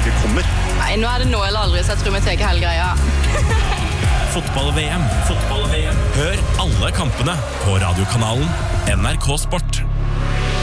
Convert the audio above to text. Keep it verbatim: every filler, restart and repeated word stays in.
Norge kommer. Nei, nå er det nå eller aldri, så jeg tror vi tar hele greia. Fotball-V M. Fotball-V M. Hør alle kampene på radiokanalen N R K Sport.